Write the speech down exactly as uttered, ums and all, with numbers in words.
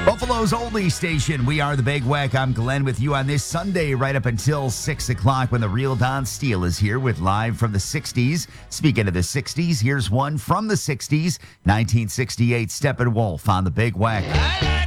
Buffalo's oldie station. We are the Big Weck. I'm Glenn with you on this Sunday right up until six o'clock when the real Don Steele is here with Live from the sixties. Speaking of the sixties, here's one from the sixties, nineteen sixty-eight, Steppenwolf on the Big Weck.